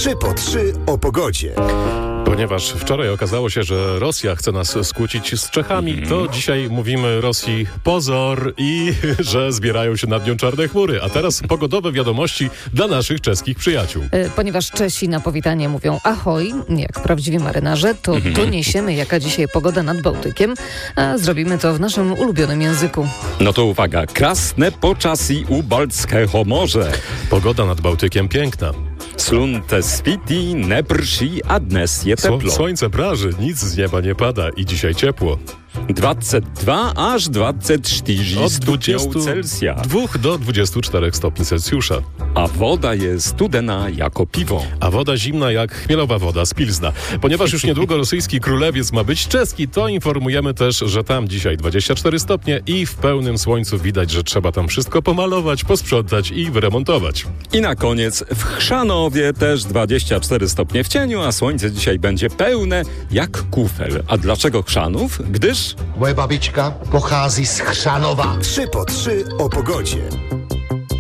3 po 3 o pogodzie. Ponieważ wczoraj okazało się, że Rosja chce nas skłócić z Czechami, to dzisiaj mówimy Rosji pozor i że zbierają się nad nią czarne chmury. A teraz pogodowe wiadomości dla naszych czeskich przyjaciół. Ponieważ Czesi na powitanie mówią ahoj, jak prawdziwi marynarze, to doniesiemy, jaka dzisiaj pogoda nad Bałtykiem, a zrobimy to w naszym ulubionym języku. No to uwaga, krasne počasí u Baltského morza. Pogoda nad Bałtykiem piękna. Slunce svítí, neprší a dnes je teplo. Słońce praży, nic z nieba nie pada i dzisiaj ciepło. 22 aż 24 Od stopniów Celsja. 2 do 24 stopni Celsjusza. A woda jest studena jako piwo. A woda zimna jak chmielowa woda z Pilzna. Ponieważ już niedługo rosyjski królewiec ma być czeski, to informujemy też, że tam dzisiaj 24 stopnie i w pełnym słońcu widać, że trzeba tam wszystko pomalować, posprzątać i wyremontować. I na koniec w Chrzanowie też 24 stopnie w cieniu, a słońce dzisiaj będzie pełne jak kufel. A dlaczego Chrzanów? Gdyż Moje babička pochází z Chřanova. 3 po 3 o pogodzie.